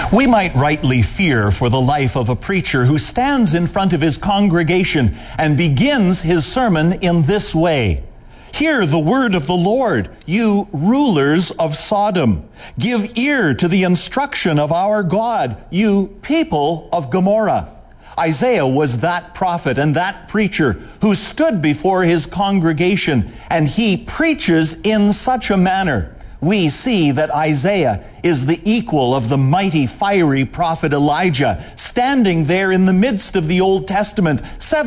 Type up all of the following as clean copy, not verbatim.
We might rightly fear for the life of a preacher who stands in front of his congregation and begins his sermon in this way. Hear the word of the Lord, you rulers of Sodom. Give ear to the instruction of our God, you people of Gomorrah. Isaiah was that prophet and that preacher who stood before his congregation, and he preaches in such a manner. We see that Isaiah is the equal of the mighty, fiery prophet Elijah, standing there in the midst of the Old Testament,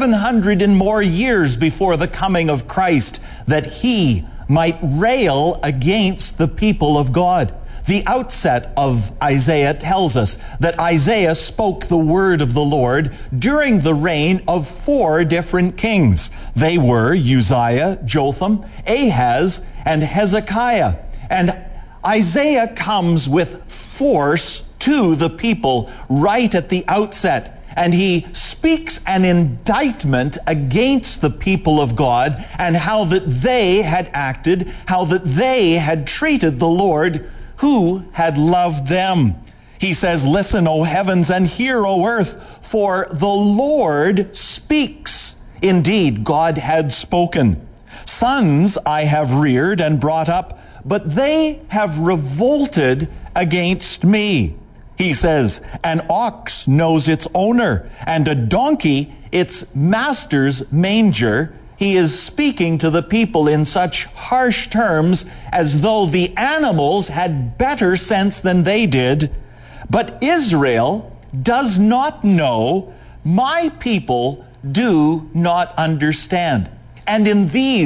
700 and more years before the coming of Christ, that he might rail against the people of God. The outset of Isaiah tells us that Isaiah spoke the word of the Lord during the reign of 4 different kings. They were Uzziah, Jotham, Ahaz, and Hezekiah. And Isaiah comes with force to the people right at the outset. And he speaks an indictment against the people of God and how that they had acted, how that they had treated the Lord who had loved them. He says, "Listen, O heavens, and hear, O earth, for the Lord speaks." Indeed, God had spoken. "Sons I have reared and brought up, but they have revolted against me." He says, "An ox knows its owner, and a donkey its master's manger." He is speaking to the people in such harsh terms as though the animals had better sense than they did. But Israel does not know, my people do not understand. And in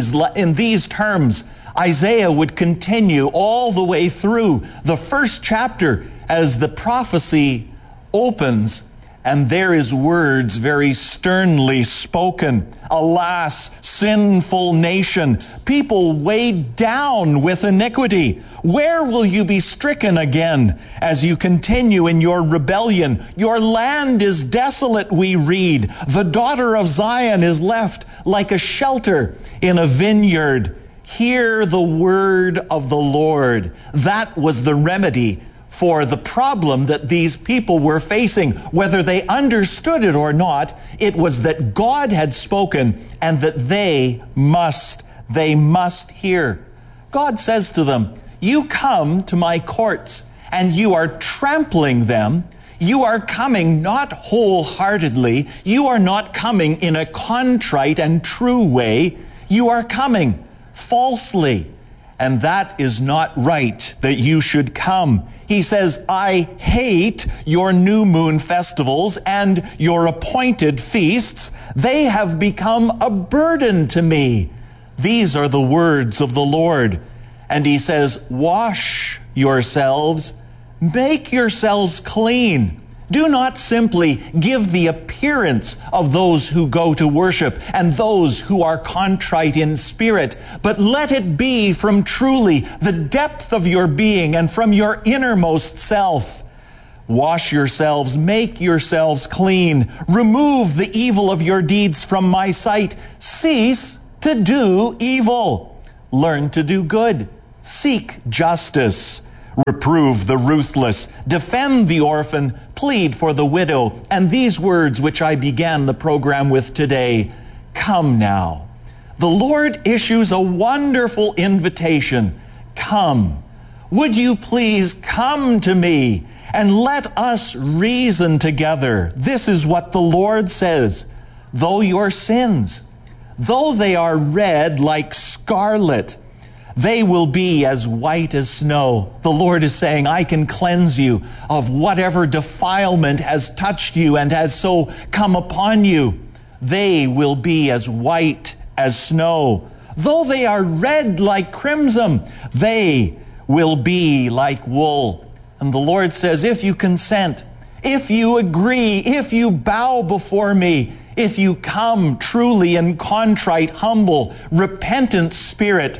these terms, Isaiah would continue all the way through the first chapter as the prophecy opens, and there is words very sternly spoken. "Alas, sinful nation, people weighed down with iniquity. Where will you be stricken again as you continue in your rebellion? Your land is desolate," we read. "The daughter of Zion is left like a shelter in a vineyard." Hear the word of the Lord. That was the remedy for the problem that these people were facing. Whether they understood it or not, it was that God had spoken and that they must hear. God says to them, "You come to my courts and you are trampling them. You are coming not wholeheartedly. You are not coming in a contrite and true way. You are coming falsely, and that is not right that you should come." He says, "I hate your new moon festivals and your appointed feasts. They have become a burden to me." These are the words of the Lord. And he says, "Wash yourselves, make yourselves clean. Do not simply give the appearance of those who go to worship and those who are contrite in spirit, but let it be from truly the depth of your being and from your innermost self. Wash yourselves, make yourselves clean. Remove the evil of your deeds from my sight. Cease to do evil. Learn to do good. Seek justice. Reprove the ruthless. Defend the orphan. Plead for the widow." And these words which I began the program with today, come now. The Lord issues a wonderful invitation. Come. Would you please come to me and let us reason together? This is what the Lord says. "Though your sins, though they are red like scarlet, they will be as white as snow." The Lord is saying, I can cleanse you of whatever defilement has touched you and has so come upon you. They will be as white as snow. Though they are red like crimson, they will be like wool. And the Lord says, if you consent, if you agree, if you bow before me, if you come truly in contrite, humble, repentant spirit,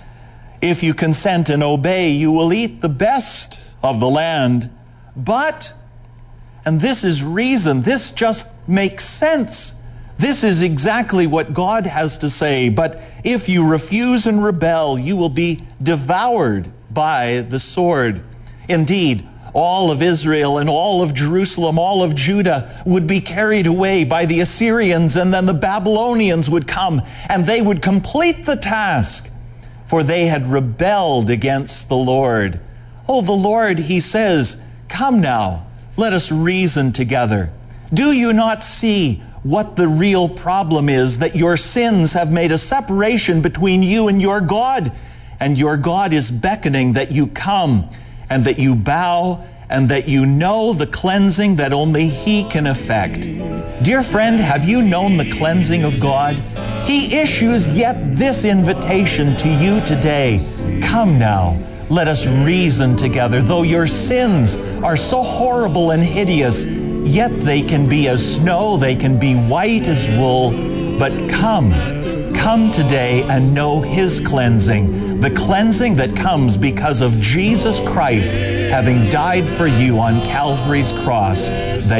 if you consent and obey, you will eat the best of the land. But, and this is reason, this just makes sense. This is exactly what God has to say. But if you refuse and rebel, you will be devoured by the sword. Indeed, all of Israel and all of Jerusalem, all of Judah would be carried away by the Assyrians, and then the Babylonians would come and they would complete the task, for they had rebelled against the Lord. Oh, the Lord, he says, come now, let us reason together. Do you not see what the real problem is? That your sins have made a separation between you and your God is beckoning that you come and that you bow and that you know the cleansing that only He can effect. Dear friend, have you known the cleansing of God? He issues yet this invitation to you today. Come now, let us reason together. Though your sins are so horrible and hideous, yet they can be as snow, they can be white as wool. But come today and know His cleansing, the cleansing that comes because of Jesus Christ having died for you on Calvary's cross.